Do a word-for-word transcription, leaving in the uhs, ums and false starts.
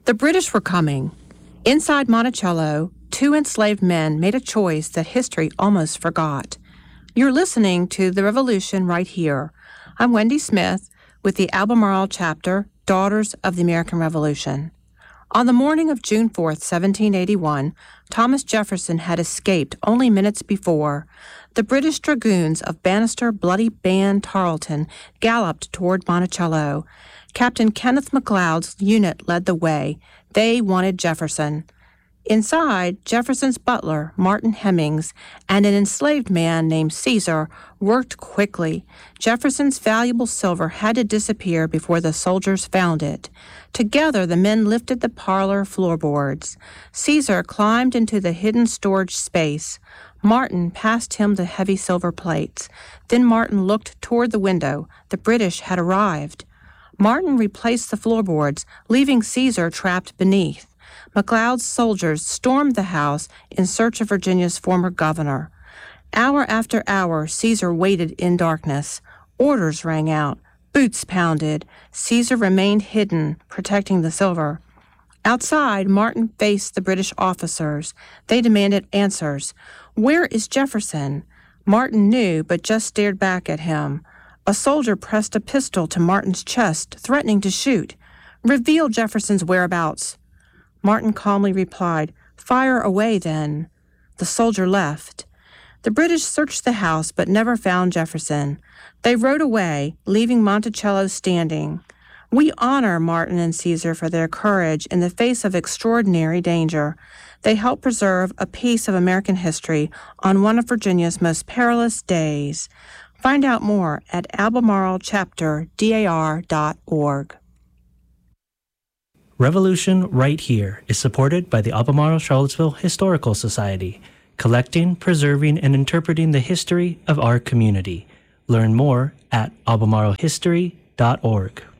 The British were coming. Inside Monticello, two enslaved men made a choice that history almost forgot. You're listening to The Revolution right here. I'm Wendy Smith with the Albemarle chapter, Daughters of the American Revolution. On the morning of June fourth, seventeen eighty-one, Thomas Jefferson had escaped only minutes before. The British dragoons of Bannister Bloody Band Tarleton galloped toward Monticello. Captain Kenneth McLeod's unit led the way. They wanted Jefferson. Inside, Jefferson's butler, Martin Hemmings, and an enslaved man named Caesar worked quickly. Jefferson's valuable silver had to disappear before the soldiers found it. Together, the men lifted the parlor floorboards. Caesar climbed into the hidden storage space. Martin passed him the heavy silver plates. Then Martin looked toward the window. The British had arrived. Martin replaced the floorboards, leaving Caesar trapped beneath. McLeod's soldiers stormed the house in search of Virginia's former governor. Hour after hour, Caesar waited in darkness. Orders rang out. Boots pounded. Caesar remained hidden, protecting the silver. Outside, Martin faced the British officers. They demanded answers. Where is Jefferson? Martin knew, but just stared back at him. A soldier pressed a pistol to Martin's chest, threatening to shoot. Reveal Jefferson's whereabouts. Martin calmly replied, Fire away, then. The soldier left. The British searched the house, but never found Jefferson. They rode away, leaving Monticello standing. We honor Martin and Caesar for their courage in the face of extraordinary danger. They helped preserve a piece of American history on one of Virginia's most perilous days. Find out more at albemarle chapter dar dot org. Revolution Right Here is supported by the Albemarle Charlottesville Historical Society, collecting, preserving, and interpreting the history of our community. Learn more at albemarle history dot org.